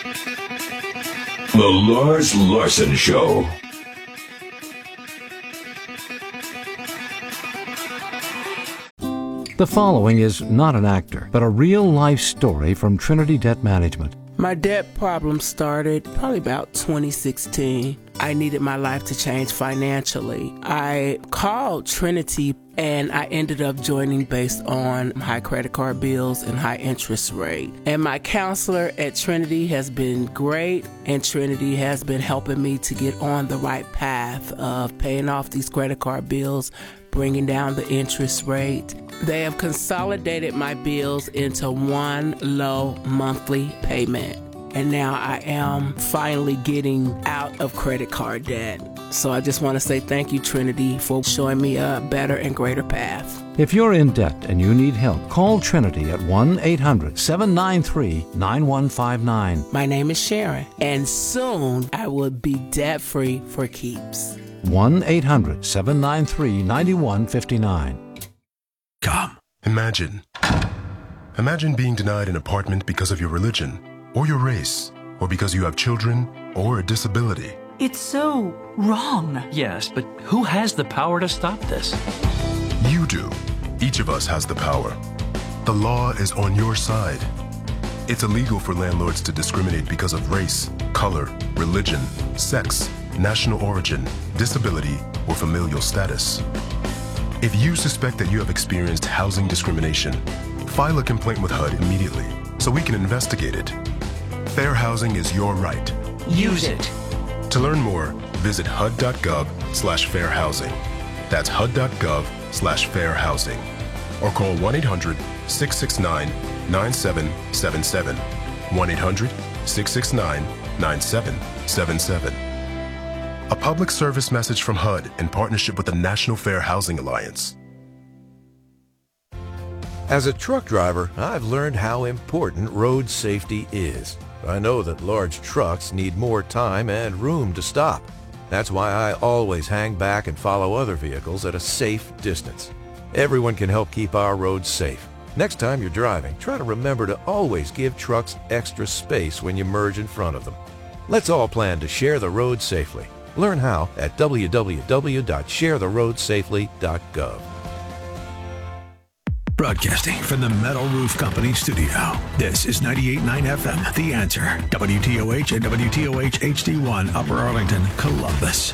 The Lars Larson Show. The following is not an actor, but a real-life story from Trinity Debt Management. My debt problem started probably about 2016. I needed my life to change financially. I called Trinity and I ended up joining based on high credit card bills and high interest rate. And my counselor at Trinity has been great, and Trinity has been helping me to get on the right path of paying off these credit card bills, bringing down the interest rate. They have consolidated my bills into one low monthly payment. And now I am finally getting out of credit card debt. So I just want to say thank you, Trinity, for showing me a better and greater path. If you're in debt and you need help, call Trinity at 1-800-793-9159. My name is Sharon, and soon I will be debt-free for keeps. 1-800-793-9159. Come. Imagine being denied an apartment because of your religion, or your race, or because you have children, or a disability. It's so wrong. Yes, but who has the power to stop this? You do. Each of us has the power. The law is on your side. It's illegal for landlords to discriminate because of race, color, religion, sex, national origin, disability, or familial status. If you suspect that you have experienced housing discrimination, file a complaint with HUD immediately so we can investigate it. Fair housing is your right. Use it. To learn more, visit hud.gov/fairhousing. That's hud.gov/fairhousing. Or call 1-800-669-9777. 1-800-669-9777. A public service message from HUD in partnership with the National Fair Housing Alliance. As a truck driver, I've learned how important road safety is. I know that large trucks need more time and room to stop. That's why I always hang back and follow other vehicles at a safe distance. Everyone can help keep our roads safe. Next time you're driving, try to remember to always give trucks extra space when you merge in front of them. Let's all plan to share the road safely. Learn how at www.sharetheroadsafely.gov. Broadcasting from the Metal Roof Company studio. This is 98.9 FM, The Answer. WTOH and WTOH HD1, Upper Arlington, Columbus.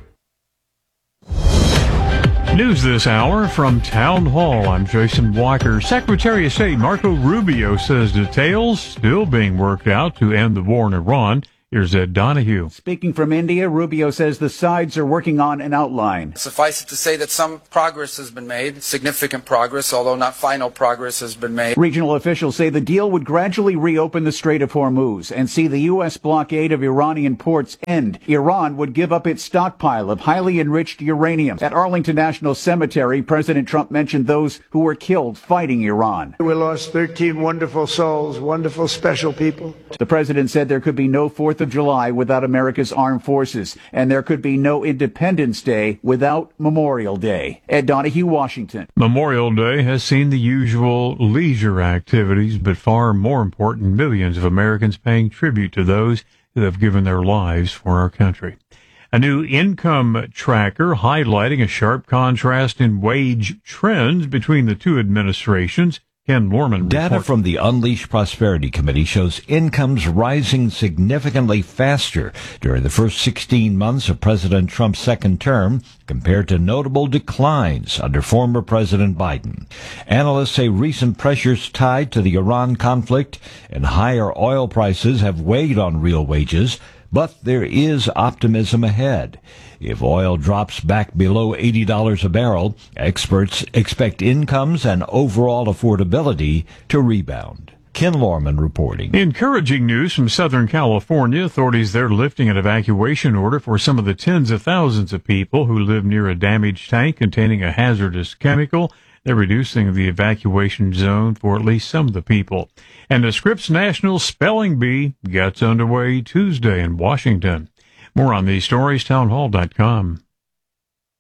News this hour from Town Hall. I'm Jason Walker. Secretary of State Marco Rubio says details still being worked out to end the war in Iran. Here's Ed Donahue. Speaking from India, Rubio says the sides are working on an outline. Suffice it to say that some progress has been made, significant progress, although not final progress has been made. Regional officials say the deal would gradually reopen the Strait of Hormuz and see the U.S. blockade of Iranian ports end. Iran would give up its stockpile of highly enriched uranium. At Arlington National Cemetery, President Trump mentioned those who were killed fighting Iran. We lost 13 wonderful souls, wonderful, special people. The president said there could be no 4th of July without America's armed forces, and there could be no Independence Day without Memorial Day. Ed Donahue, Washington. Memorial Day has seen the usual leisure activities, but far more important, millions of Americans paying tribute to those who have given their lives for our country. A new income tracker highlighting a sharp contrast in wage trends between the two administrations. Ken Lorman Data reports. from the Unleash Prosperity Committee shows incomes rising significantly faster during the first 16 months of President Trump's second term compared to notable declines under former President Biden. Analysts say recent pressures tied to the Iran conflict and higher oil prices have weighed on real wages, but there is optimism ahead. If oil drops back below $80 a barrel, experts expect incomes and overall affordability to rebound. Ken Lorman reporting. Encouraging news from Southern California. Authorities there lifting an evacuation order for some of the tens of thousands of people who live near a damaged tank containing a hazardous chemical. They're reducing the evacuation zone for at least some of the people. And the Scripps National Spelling Bee gets underway Tuesday in Washington. More on these stories, townhall.com.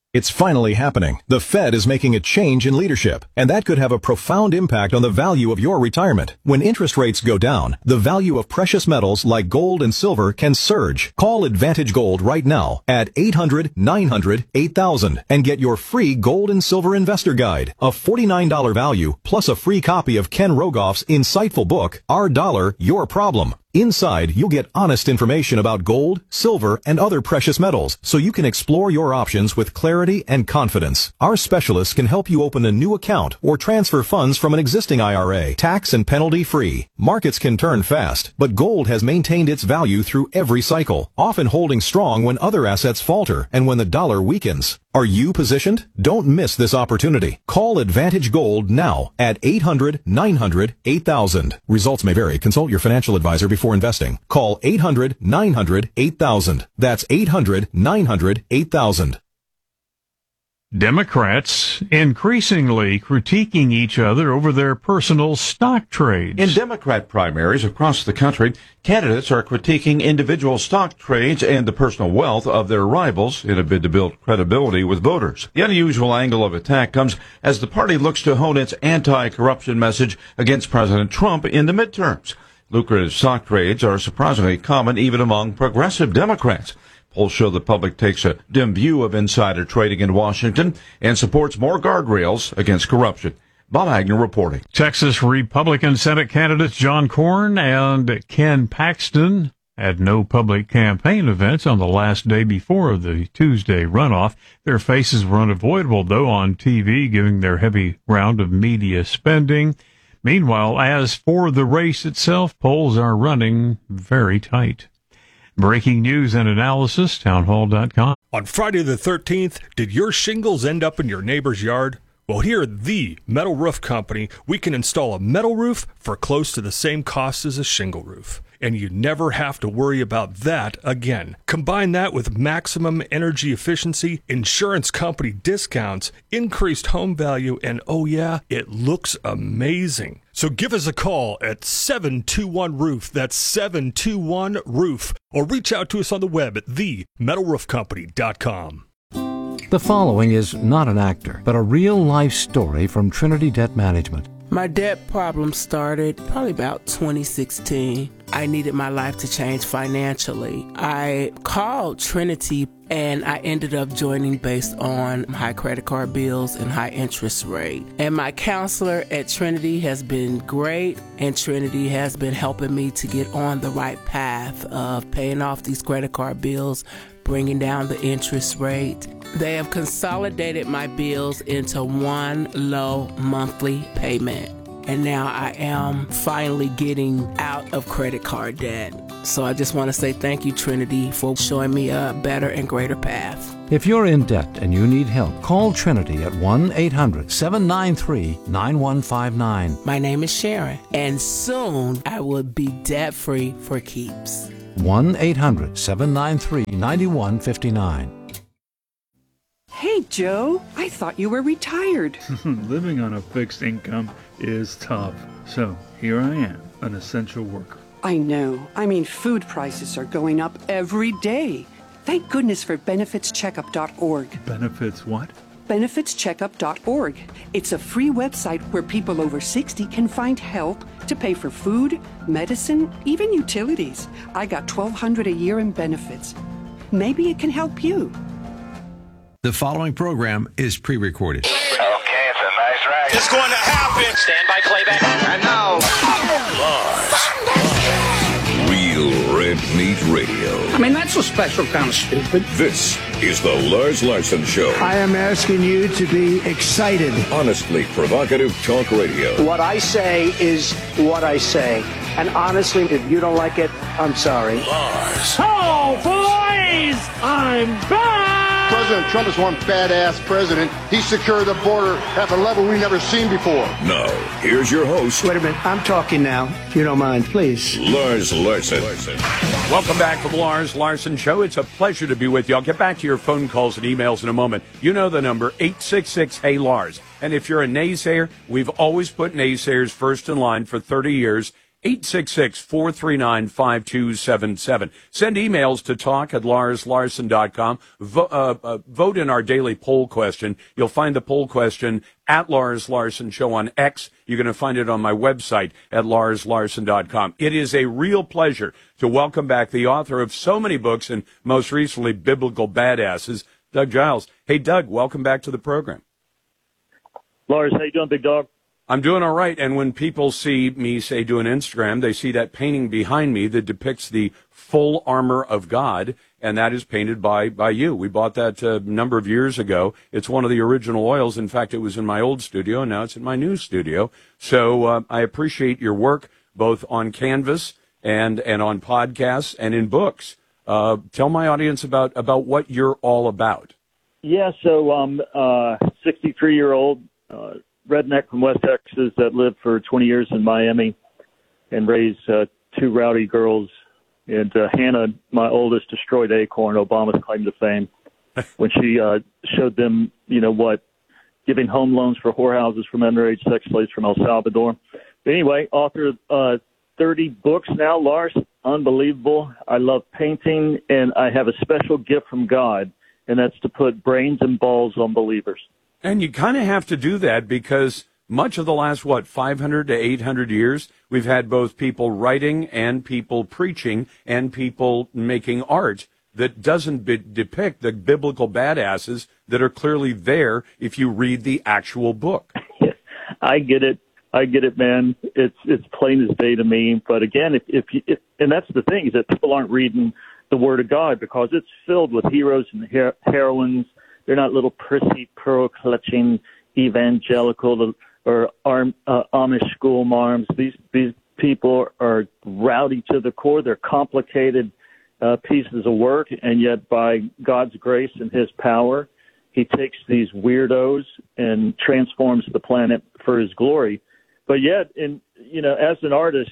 It's finally happening. The Fed is making a change in leadership, and that could have a profound impact on the value of your retirement. When interest rates go down, the value of precious metals like gold and silver can surge. Call Advantage Gold right now at 800-900-8000 and get your free gold and silver investor guide, a $49 value, plus a free copy of Ken Rogoff's insightful book, Our Dollar, Your Problem. Inside, you'll get honest information about gold, silver, and other precious metals, so you can explore your options with clarity and confidence. Our specialists can help you open a new account or transfer funds from an existing IRA, tax and penalty free. Markets can turn fast, but gold has maintained its value through every cycle, often holding strong when other assets falter and when the dollar weakens. Are you positioned? Don't miss this opportunity. Call Advantage Gold now at 800-900-8000. Results may vary. Consult your financial advisor before investing. Call 800-900-8000. That's 800-900-8000. Democrats increasingly critiquing each other over their personal stock trades. In Democrat primaries across the country, candidates are critiquing individual stock trades and the personal wealth of their rivals in a bid to build credibility with voters. The unusual angle of attack comes as the party looks to hone its anti-corruption message against President Trump in the midterms. Lucrative stock trades are surprisingly common even among progressive Democrats. Polls show the public takes a dim view of insider trading in Washington and supports more guardrails against corruption. Bob Agnew reporting. Texas Republican Senate candidates John Cornyn and Ken Paxton had no public campaign events on the last day before the Tuesday runoff. Their faces were unavoidable, though, on TV, giving their heavy round of media spending. Meanwhile, as for the race itself, polls are running very tight. Breaking news and analysis, townhall.com. On Friday the 13th, did your shingles end up in your neighbor's yard? Well, here at the Metal Roof Company, we can install a metal roof for close to the same cost as a shingle roof. And you never have to worry about that again. Combine that with maximum energy efficiency, insurance company discounts, increased home value, and oh yeah, it looks amazing. So give us a call at 721-ROOF, that's 721-ROOF, or reach out to us on the web at themetalroofcompany.com. The following is not an actor, but a real-life story from Trinity Debt Management. My debt problem started probably about 2016. I needed my life to change financially. I called Trinity and I ended up joining based on high credit card bills and high interest rate. And my counselor at Trinity has been great, and Trinity has been helping me to get on the right path of paying off these credit card bills, bringing down the interest rate. They have consolidated my bills into one low monthly payment. And now I am finally getting out of credit card debt. So I just want to say thank you, Trinity, for showing me a better and greater path. If you're in debt and you need help, call Trinity at 1-800-793-9159. My name is Sharon, and soon I will be debt-free for keeps. 1-800-793-9159. Hey, Joe, I thought you were retired. Living on a fixed income is tough. So here I am, an essential worker. I know. I mean, food prices are going up every day. Thank goodness for benefitscheckup.org. Benefits what? benefitscheckup.org. It's a free website where people over 60 can find help to pay for food, medicine, even utilities. I got $1,200 a year in benefits. Maybe it can help you. The following program is pre-recorded. Okay, it's a nice ride. It's going to happen. Stand by playback. And now, Real Red Meat Radio. I mean, that's a special kind of stupid. This is the Lars Larson Show. I am asking you to be excited. Honestly provocative talk radio. What I say is what I say. And honestly, if you don't like it, I'm sorry. Lars. Oh, boys! I'm back! President Trump is one badass president. He secured the border at a level we've never seen before. Now, here's your host. Wait a minute. I'm talking now, if you don't mind, please. Lars Larson. Welcome back to the Lars Larson Show. It's a pleasure to be with you. I'll get back to your phone calls and emails in a moment. You know the number, 866-HEY-LARS. And if you're a naysayer, we've always put naysayers first in line for 30 years. 866-439-5277. Send emails to talk@LarsLarson.com. Vote in our daily poll question. You'll find the poll question at Lars Larson Show on X. You're going to find it on my website at LarsLarson.com. It is a real pleasure to welcome back the author of so many books and most recently Biblical Badasses, Doug Giles. Hey, Doug, welcome back to the program. Lars, how you doing, big dog? I'm doing all right, and when people see me, say, doing Instagram, they see that painting behind me that depicts the full armor of God, and that is painted by you. We bought that a number of years ago. It's one of the original oils. In fact, it was in my old studio, and now it's in my new studio. So I appreciate your work, both on Canvas and on podcasts and in books. Tell my audience about what you're all about. Yeah, so I'm 63-year-old redneck from West Texas that lived for 20 years in Miami and raised two rowdy girls. And Hannah, my oldest, destroyed Acorn, Obama's claim to fame, when she showed them, giving home loans for whorehouses from underage sex slaves from El Salvador. But anyway, author of 30 books now, Lars. Unbelievable. I love painting, and I have a special gift from God, and that's to put brains and balls on believers. And you kind of have to do that because much of the last, 500 to 800 years, we've had both people writing and people preaching and people making art that doesn't depict the biblical badasses that are clearly there if you read the actual book. I get it, man. It's plain as day to me. But again, if and that's the thing, is that people aren't reading the Word of God because it's filled with heroes and heroines. They're not little prissy, pearl-clutching evangelical or Amish school marms. These people are rowdy to the core. They're complicated pieces of work, and yet by God's grace and His power, He takes these weirdos and transforms the planet for His glory. But yet, as an artist,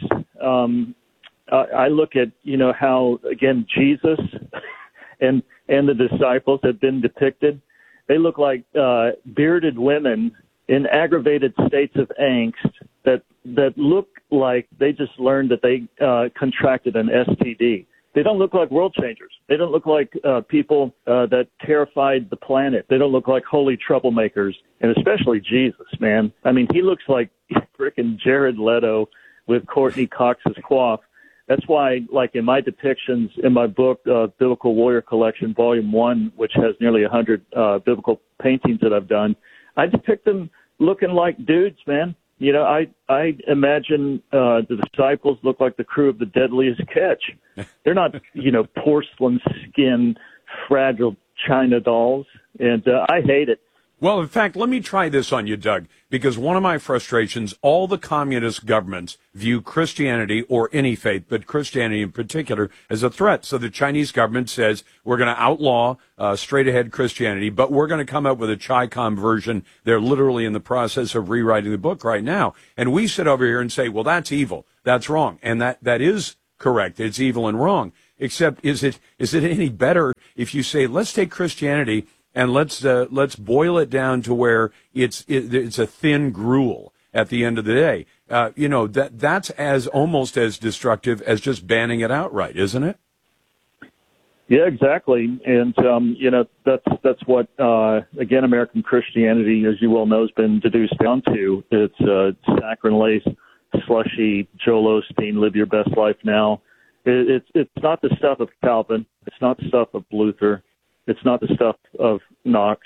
I look at how, again, Jesus and the disciples have been depicted. They look like bearded women in aggravated states of angst that look like they just learned that they contracted an STD. They don't look like world changers. They don't look like people that terrified the planet. They don't look like holy troublemakers, and especially Jesus, man. I mean, he looks like frickin' Jared Leto with Courtney Cox's coif. That's why, like in my depictions in my book, Biblical Warrior Collection, Volume 1, which has nearly 100 biblical paintings that I've done, I depict them looking like dudes, man. I imagine the disciples look like the crew of the Deadliest Catch. They're not, porcelain skin, fragile China dolls, and I hate it. Well, in fact, let me try this on you, Doug, because one of my frustrations, all the communist governments view Christianity or any faith, but Christianity in particular, as a threat. So the Chinese government says, we're going to outlaw straight-ahead Christianity, but we're going to come up with a Chi-Com version. They're literally in the process of rewriting the book right now. And we sit over here and say, well, that's evil. That's wrong. And that is correct. It's evil and wrong. Except, is it any better if you say, let's take Christianity and let's boil it down to where it's a thin gruel at the end of the day. That's almost as destructive as just banning it outright, isn't it? Yeah, exactly. And that's what again, American Christianity, as you well know, has been deduced down to. It's saccharine lace, slushy, Joel Osteen, live your best life now. It's not the stuff of Calvin. It's not the stuff of Luther. It's not the stuff of Knox.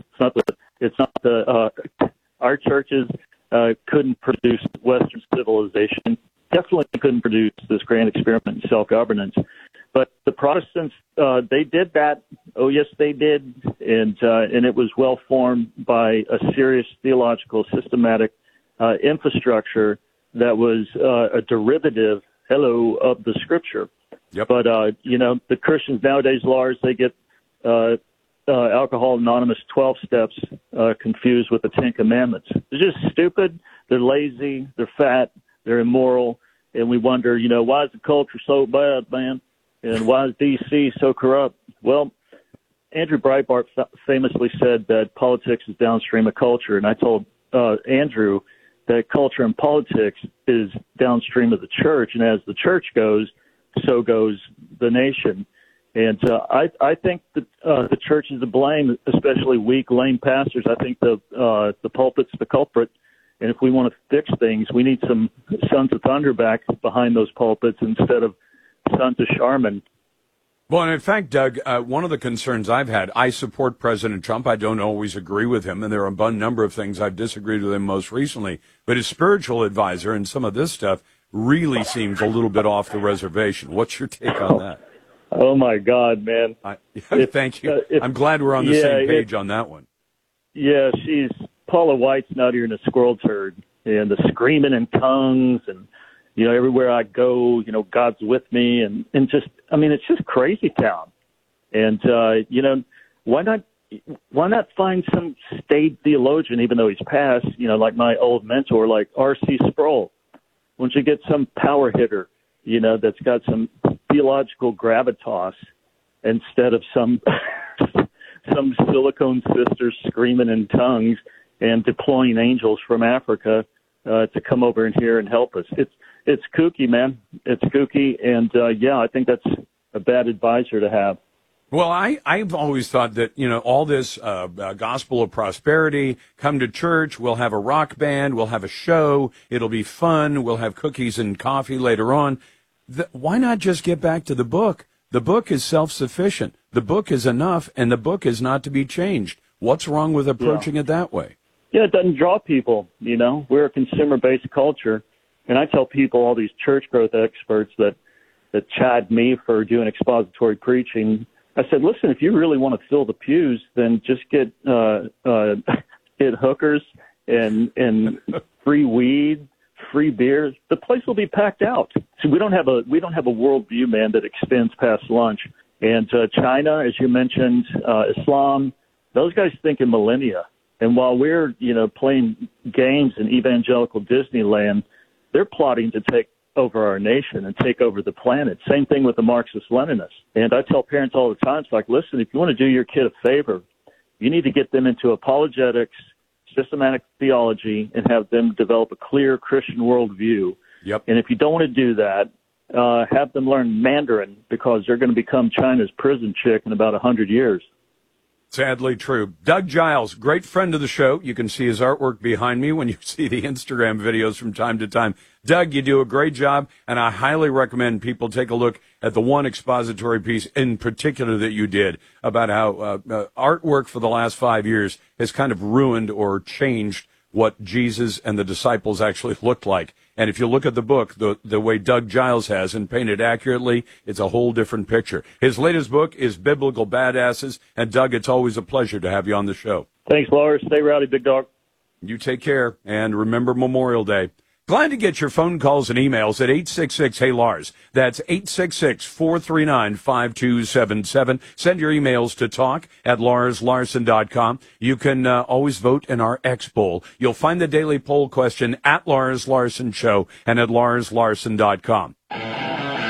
Our churches couldn't produce Western civilization. Definitely couldn't produce this grand experiment in self-governance. But the Protestants, they did that. Oh, yes, they did. And it was well formed by a serious theological, systematic infrastructure that was a derivative, of the Scripture. Yep. But, the Christians nowadays, Lars, they get Alcohol Anonymous 12 steps confused with the 10 Commandments. They're just stupid. They're lazy. They're fat. They're immoral. And we wonder, why is the culture so bad, man? And why is D.C. so corrupt? Well, Andrew Breitbart famously said that politics is downstream of culture. And I told Andrew that culture and politics is downstream of the church, and as the church goes, so goes the nation. And I think that the church is to blame, especially weak, lame pastors. I think the pulpit's the culprit. And if we want to fix things, we need some sons of thunder back behind those pulpits instead of sons of Charmin. Well, and in fact, Doug, one of the concerns I've had, I support President Trump. I don't always agree with him, and there are a number of things I've disagreed with him most recently. But his spiritual advisor and some of this stuff really seems a little bit off the reservation. What's your take on that? Oh, my God, man. Thank you. I'm glad we're on the same page on that one. Yeah, Paula White's nuttier than a squirrel turd, and the screaming in tongues, and, you know, everywhere I go, you know, God's with me, and just, I mean, it's just crazy town. And, you know, why not find some staid theologian, even though he's passed, you know, like my old mentor, like R.C. Sproul? Why don't you get some power hitter, you know, that's got some theological gravitas instead of some silicone sisters screaming in tongues and deploying angels from Africa to come over in here and help us. It's kooky, man. It's kooky, and yeah, I think that's a bad advisor to have. Well, I've always thought that, you know, all this gospel of prosperity, come to church, we'll have a rock band, we'll have a show, it'll be fun, we'll have cookies and coffee later on. Why not just get back to the book? The book is self-sufficient. The book is enough, and the book is not to be changed. What's wrong with approaching it that way? Yeah, it doesn't draw people, you know. We're a consumer-based culture. And I tell people, all these church growth experts that chide me for doing expository preaching, I said, listen, if you really want to fill the pews, then just get hookers and free weed, free beers. The place will be packed out. So we don't have a worldview, man, that extends past lunch. And China, as you mentioned, Islam, those guys think in millennia. And while we're, you know, playing games in evangelical Disneyland, they're plotting to take over our nation and take over the planet. Same thing with the Marxist-Leninists. And I tell parents all the time, it's like, listen, if you want to do your kid a favor, you need to get them into apologetics, systematic theology, and have them develop a clear Christian worldview. Yep. And if you don't want to do that, have them learn Mandarin, because they're going to become China's prison chick in about 100 years. Sadly true. Doug Giles, great friend of the show. You can see his artwork behind me when you see the Instagram videos from time to time. Doug, you do a great job, and I highly recommend people take a look at the one expository piece in particular that you did about how artwork for the last 5 years has kind of ruined or changed what Jesus and the disciples actually looked like. And if you look at the book, the way Doug Giles has and painted accurately, it's a whole different picture. His latest book is Biblical Badasses. And Doug, it's always a pleasure to have you on the show. Thanks, Lars. Stay rowdy, big dog. You take care, and remember Memorial Day. Glad to get your phone calls and emails at 866-HEY-LARS. That's 866-439-5277. Send your emails to talk@LarsLarson.com. You can always vote in our X poll. You'll find the daily poll question at Lars Larson Show and at LarsLarson.com.